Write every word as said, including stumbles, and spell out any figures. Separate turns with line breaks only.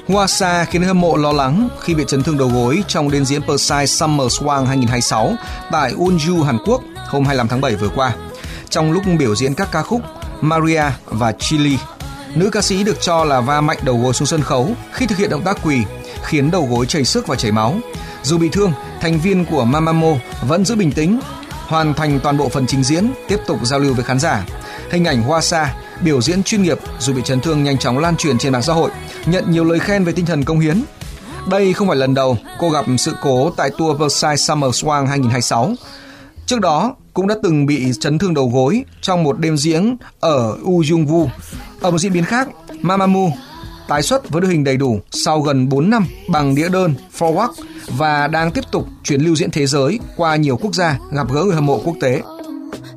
Hwa Sa khiến hâm mộ lo lắng khi bị chấn thương đầu gối trong đêm diễn Persai Summer Swan hai không hai sáu tại Unju, Hàn Quốc hôm hai mươi lăm tháng bảy vừa qua. Trong lúc biểu diễn các ca khúc Maria và Chili, nữ ca sĩ được cho là va mạnh đầu gối xuống sân khấu khi thực hiện động tác quỳ, khiến đầu gối chảy xước và chảy máu. Dù bị thương, thành viên của Mamamoo vẫn giữ bình tĩnh, hoàn thành toàn bộ phần trình diễn, tiếp tục giao lưu với khán giả. Hình ảnh Hwa Sa biểu diễn chuyên nghiệp dù bị chấn thương nhanh chóng lan truyền trên mạng xã hội, nhận nhiều lời khen về tinh thần cống hiến. Đây không phải lần đầu cô gặp sự cố tại tour Versailles Summer Swan hai không hai sáu. Trước đó, cũng đã từng bị chấn thương đầu gối trong một đêm diễn ở Ujeongbu. Ở một diễn biến khác, Mamamoo tái xuất với đội hình đầy đủ sau gần bốn năm bằng đĩa đơn Forward và đang tiếp tục chuyến lưu diễn thế giới qua nhiều quốc gia gặp gỡ người hâm mộ quốc tế.